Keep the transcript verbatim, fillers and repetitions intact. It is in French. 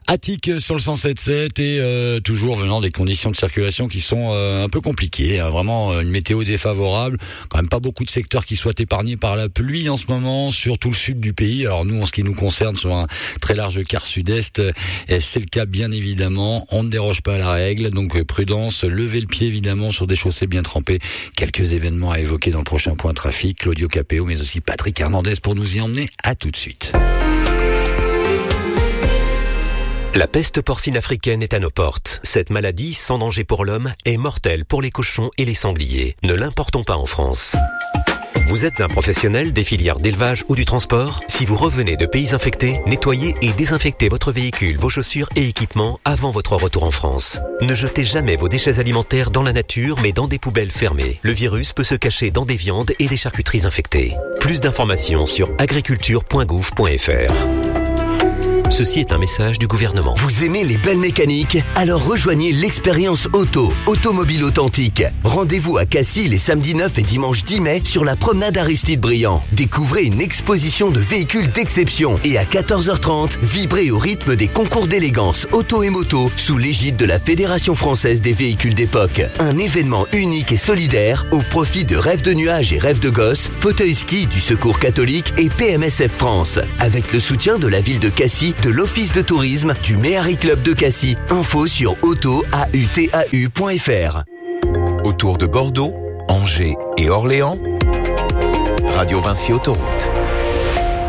Attic sur le cent sept sept et euh, toujours venant des conditions de circulation qui sont euh, un peu compliquées, hein, vraiment euh, une météo défavorable, quand même pas beaucoup de secteurs qui soient épargnés par la pluie en ce moment sur tout le sud du pays. Alors nous, en ce qui nous concerne, sur un très large quart sud-est, euh, c'est le cas bien évidemment, on ne déroge pas à la règle, donc euh, prudence, levez le pied évidemment sur des chaussées bien trempées. Quelques événements à évoquer dans le prochain point trafic, Claudio Capéo mais aussi Patrick Hernandez pour nous y emmener. À tout de suite. La peste porcine africaine est à nos portes. Cette maladie, sans danger pour l'homme, est mortelle pour les cochons et les sangliers. Ne l'importons pas en France. Vous êtes un professionnel des filières d'élevage ou du transport? Si vous revenez de pays infectés, nettoyez et désinfectez votre véhicule, vos chaussures et équipements avant votre retour en France. Ne jetez jamais vos déchets alimentaires dans la nature, mais dans des poubelles fermées. Le virus peut se cacher dans des viandes et des charcuteries infectées. Plus d'informations sur agriculture point gouv point f r. Ceci est un message du gouvernement. Vous aimez les belles mécaniques? Alors rejoignez l'expérience auto, Automobile Authentique. Rendez-vous à Cassis les samedis neuf et dimanche dix mai sur la promenade Aristide Briand. Découvrez une exposition de véhicules d'exception et à quatorze heures trente, vibrez au rythme des concours d'élégance auto et moto sous l'égide de la Fédération française des véhicules d'époque. Un événement unique et solidaire au profit de Rêve de Nuages et Rêve de Gosse, Fauteuil Ski du Secours catholique et P M S F France. Avec le soutien de la ville de Cassis, de l'Office de tourisme, du Méhari Club de Cassis. Info sur auto a u t a u point f r. Autour de Bordeaux, Angers et Orléans, Radio Vinci Autoroute.